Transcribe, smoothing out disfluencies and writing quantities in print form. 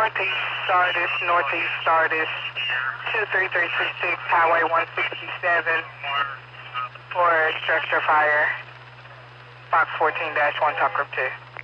Northeast Stardust, 23326, Highway 167 for structure fire. Fox 14-1, talk group 2.